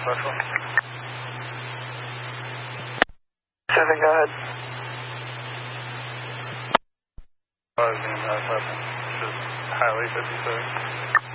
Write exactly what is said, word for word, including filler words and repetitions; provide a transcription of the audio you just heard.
special. Seven, go ahead. I was being uh, weapon. This is highway fifty-six.